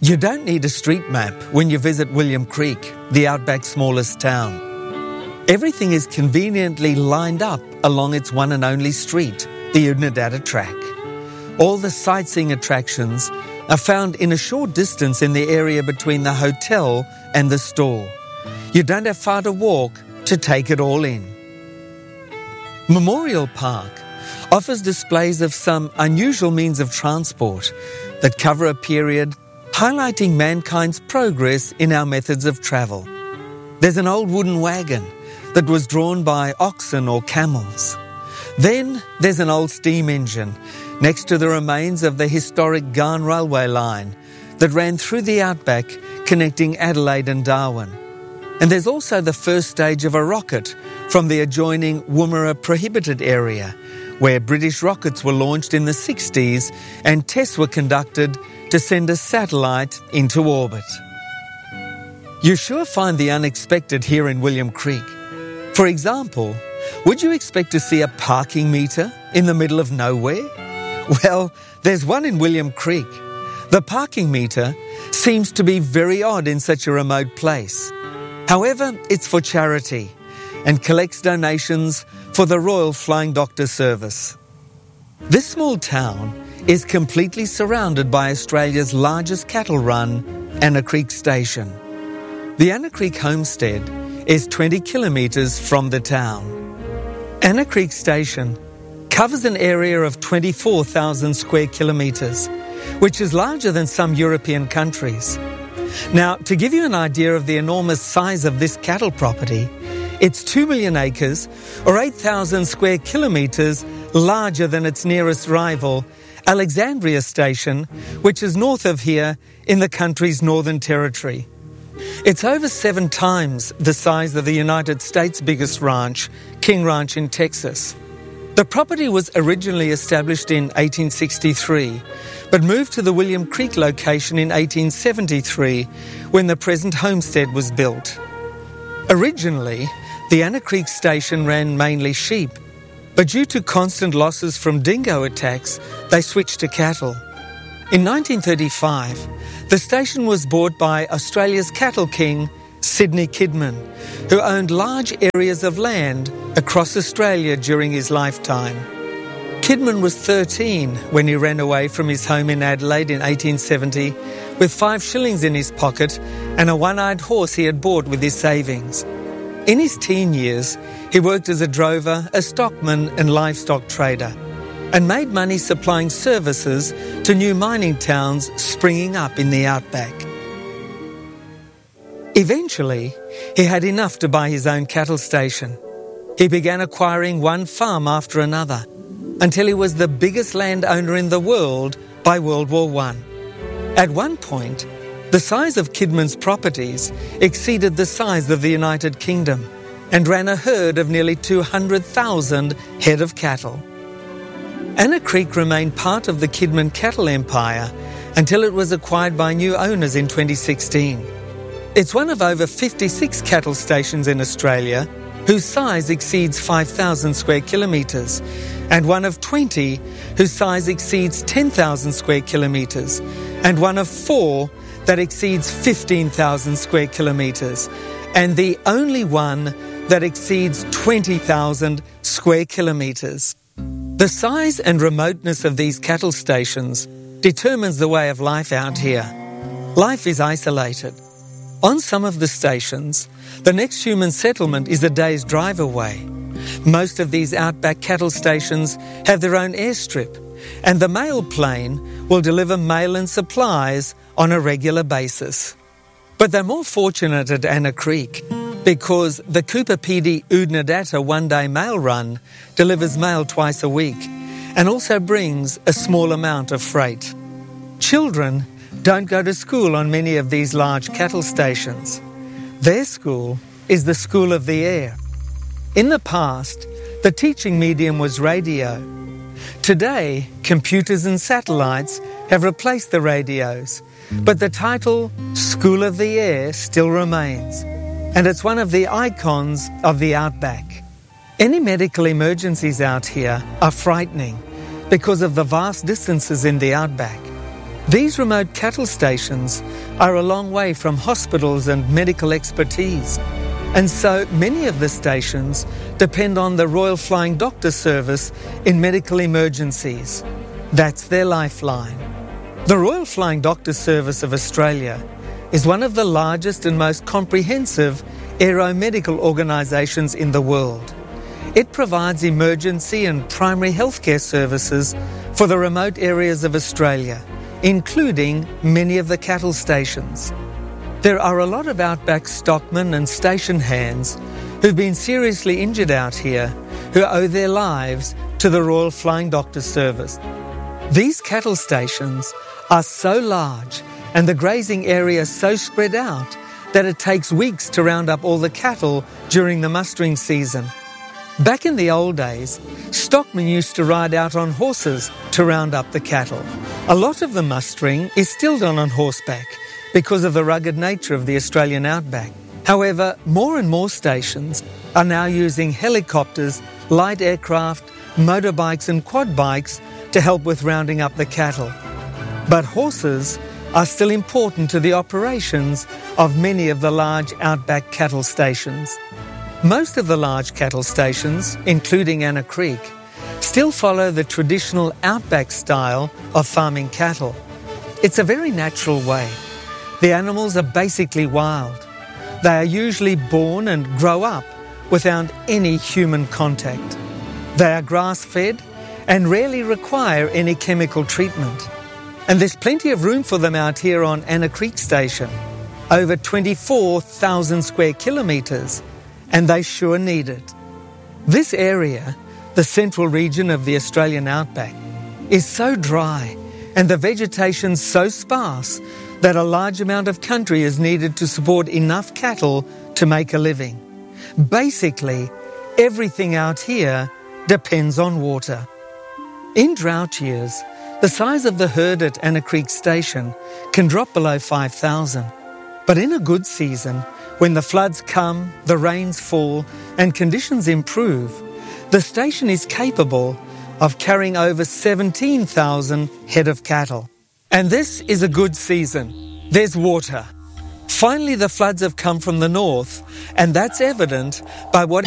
You don't need a street map when you visit William Creek, the Outback's smallest town. Everything is conveniently lined up along its one and only street, the Oodnadatta Track. All the sightseeing attractions are found in a short distance in the area between the hotel and the store. You don't have far to walk to take it all in. Memorial Park offers displays of some unusual means of transport that cover a period highlighting mankind's progress in our methods of travel. There's an old wooden wagon that was drawn by oxen or camels. Then there's an old steam engine next to the remains of the historic Garn railway line that ran through the outback connecting Adelaide and Darwin. And there's also the first stage of a rocket from the adjoining Woomera prohibited area, where British rockets were launched in the 60s and tests were conducted to send a satellite into orbit. You sure find the unexpected here in William Creek. For example, would you expect to see a parking meter in the middle of nowhere? Well, there's one in William Creek. The parking meter seems to be very odd in such a remote place. However, it's for charity and collects donations for the Royal Flying Doctor Service. This small town is completely surrounded by Australia's largest cattle run, Anna Creek Station. The Anna Creek Homestead is 20 kilometres from the town. Anna Creek Station covers an area of 24,000 square kilometres, which is larger than some European countries. Now, to give you an idea of the enormous size of this cattle property, it's 2 million acres, or 8,000 square kilometres, larger than its nearest rival, Alexandria Station, which is north of here in the country's Northern Territory. It's over 7 times the size of the United States' biggest ranch, King Ranch in Texas. The property was originally established in 1863, but moved to the William Creek location in 1873 when the present homestead was built. Originally, the Anna Creek Station ran mainly sheep, but due to constant losses from dingo attacks, they switched to cattle. In 1935, the station was bought by Australia's cattle king, Sidney Kidman, who owned large areas of land across Australia during his lifetime. Kidman was 13 when he ran away from his home in Adelaide in 1870 with 5 shillings in his pocket and a one-eyed horse he had bought with his savings. In his teen years, he worked as a drover, a stockman and livestock trader, and made money supplying services to new mining towns springing up in the outback. Eventually, he had enough to buy his own cattle station. He began acquiring one farm after another, until he was the biggest landowner in the world by World War I. At one point, the size of Kidman's properties exceeded the size of the United Kingdom and ran a herd of nearly 200,000 head of cattle. Anna Creek remained part of the Kidman cattle empire until it was acquired by new owners in 2016. It's one of over 56 cattle stations in Australia whose size exceeds 5,000 square kilometres, and one of 20 whose size exceeds 10,000 square kilometres, and one of 4 that exceeds 15,000 square kilometres, and the only one that exceeds 20,000 square kilometres. The size and remoteness of these cattle stations determines the way of life out here. Life is isolated. On some of the stations, the next human settlement is a day's drive away. Most of these outback cattle stations have their own airstrip, and the mail plane will deliver mail and supplies on a regular basis. But they're more fortunate at Anna Creek because the Cooper PD Oodnadatta one-day mail run delivers mail twice a week and also brings a small amount of freight. Children don't go to school on many of these large cattle stations. Their school is the School of the Air. In the past, the teaching medium was radio. Today, computers and satellites have replaced the radios, but the title School of the Air still remains, and it's one of the icons of the outback. Any medical emergencies out here are frightening because of the vast distances in the outback. These remote cattle stations are a long way from hospitals and medical expertise, and so many of the stations depend on the Royal Flying Doctor Service in medical emergencies. That's their lifeline. The Royal Flying Doctor Service of Australia is one of the largest and most comprehensive aeromedical organisations in the world. It provides emergency and primary healthcare services for the remote areas of Australia, including many of the cattle stations. There are a lot of outback stockmen and station hands who've been seriously injured out here who owe their lives to the Royal Flying Doctor Service. These cattle stations are so large and the grazing area so spread out that it takes weeks to round up all the cattle during the mustering season. Back in the old days, stockmen used to ride out on horses to round up the cattle. A lot of the mustering is still done on horseback because of the rugged nature of the Australian outback. However, more and more stations are now using helicopters, light aircraft, motorbikes and quad bikes to help with rounding up the cattle. But horses are still important to the operations of many of the large outback cattle stations. Most of the large cattle stations, including Anna Creek, still follow the traditional outback style of farming cattle. It's a very natural way. The animals are basically wild. They are usually born and grow up without any human contact. They are grass-fed and rarely require any chemical treatment. And there's plenty of room for them out here on Anna Creek Station, over 24,000 square kilometres, and they sure need it. This area, the central region of the Australian outback, is so dry and the vegetation so sparse that a large amount of country is needed to support enough cattle to make a living. Basically, everything out here depends on water. In drought years, the size of the herd at Anna Creek Station can drop below 5,000. But in a good season, when the floods come, the rains fall, and conditions improve, the station is capable of carrying over 17,000 head of cattle. And this is a good season. There's water. Finally, the floods have come from the north, and that's evident by what